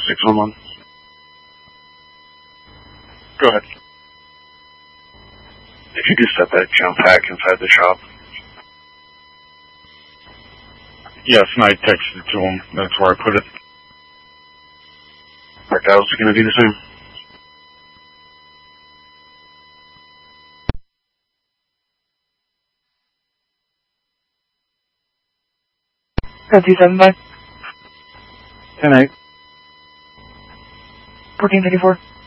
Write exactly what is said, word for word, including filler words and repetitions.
six one one. Go ahead. If you could set that jump pack inside the shop. Yes, and I texted it to him. That's where I put it. Alright, that was going to be the same. Two seven five. ten eight. fourteen fifty-four.